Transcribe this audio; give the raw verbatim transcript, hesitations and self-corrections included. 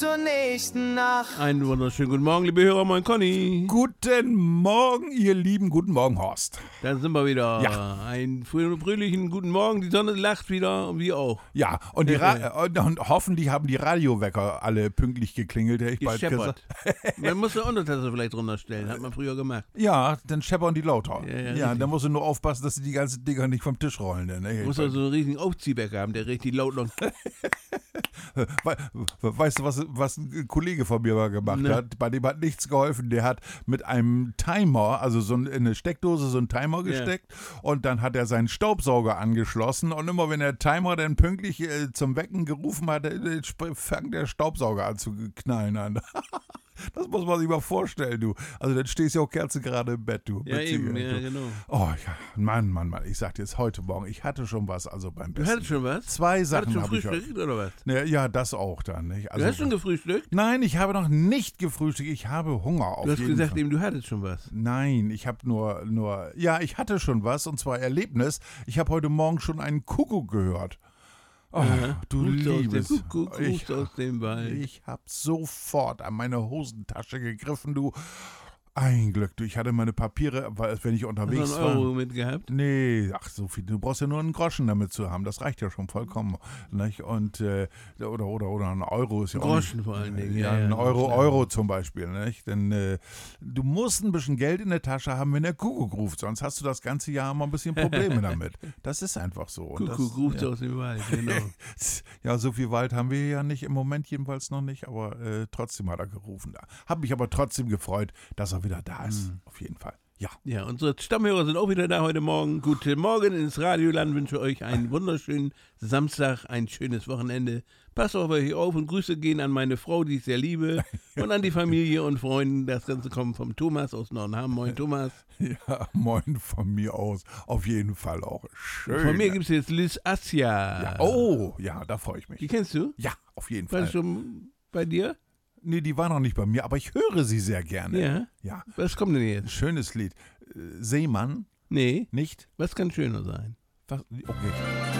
zur nächsten Nacht. Einen wunderschönen guten Morgen, liebe Hörer, moin Conny. Guten Morgen, ihr Lieben, guten Morgen, Horst. Da sind wir wieder. Ja. Einen frühen, fröhlichen guten Morgen, die Sonne lacht wieder und wir auch. Ja, und, die Ja, Ra- und, und hoffentlich haben die Radiowecker alle pünktlich geklingelt, hätte ich bald Gescheppert. gesagt. Man muss eine Untertasse vielleicht runterstellen, hat man früher gemacht. Ja, dann scheppern die lauter. Ja, ja, Ja, richtig. dann musst du nur aufpassen, dass die ganzen Dinger nicht vom Tisch rollen. Ne? Muss also so einen riesigen Aufziehwecker haben, der richtig laut noch. We weißt du, was, was ein Kollege von mir mal gemacht Ne. hat? Bei dem hat nichts geholfen. Der hat mit einem Timer, also so in eine Steckdose, so einen Timer gesteckt und dann hat er seinen Staubsauger angeschlossen und immer wenn der Timer dann pünktlich äh, zum Wecken gerufen hat, äh, fängt der Staubsauger an zu knallen an. Das muss man sich mal vorstellen, du. Also dann stehst du ja auch kerzengerade im Bett, du. Ja, mit eben, Zigaretten, ja, du. genau. Oh ja, Mann, Mann, Mann. Ich sag dir jetzt heute Morgen, ich hatte schon was, also beim Du Besten. hattest schon was? Zwei Hattest Sachen schon habe ich. gefrühstückt oder was? Ja, ja, das auch dann, nicht? Du Also, hast schon gefrühstückt? Nein, ich habe noch nicht gefrühstückt. Ich habe Hunger auf Du hast jeden gesagt, Fall. eben, du hattest schon was. Nein, ich habe nur, nur, ja, ich hatte schon was und zwar Erlebnis. Ich habe heute Morgen schon einen Kuckuck gehört. Oh, Aha. du Gruß aus dem liebes. Kuckuck, Gruß ich aus dem Wald. ich habe sofort an meine Hosentasche gegriffen, du. Ein Glück, du. Ich hatte meine Papiere, weil wenn ich Hast du unterwegs einen war. Euro mitgehabt? Nee, ach so viel. Du brauchst ja nur einen Groschen damit zu haben. Das reicht ja schon vollkommen. Nicht? Und äh, oder oder oder ein Euro ist ja auch Groschen nicht, vor allen Dingen. Ja, Ja, ein ja, Euro, klar. Euro zum Beispiel. Nicht? Denn äh, du musst ein bisschen Geld in der Tasche haben, wenn der Kuckuck ruft. Sonst hast du das ganze Jahr immer ein bisschen Probleme damit. Das ist einfach so. Und Kuckuck das, ruft ja. aus dem Wald, genau. Ja, so viel Wald haben wir ja nicht, im Moment jedenfalls noch nicht, aber äh, trotzdem hat er gerufen. Hab mich aber trotzdem gefreut, dass er wieder da ist. Auf jeden Fall. Ja. Ja, unsere Stammhörer sind auch wieder da heute Morgen. Guten Morgen ins Radioland. Wünsche euch einen wunderschönen Samstag, ein schönes Wochenende. Passt auf euch auf und Grüße gehen an meine Frau, die ich sehr liebe, und an die Familie und Freunde. Das Ganze kommt vom Thomas aus Nordenham. Moin, Thomas. Ja, moin von mir aus. Auf jeden Fall auch schön. Von mir gibt es jetzt Liz Assia. ja, Oh, ja, da freue ich Die mich. kennst du? Ja, auf jeden War Fall. das schon bei dir? Nee, die war noch nicht bei mir, aber ich höre sie sehr gerne. Ja. Ja, Was kommt denn ein jetzt? schönes Lied. Äh, Seemann, Nee, nicht? was kann schöner sein? Was? Okay.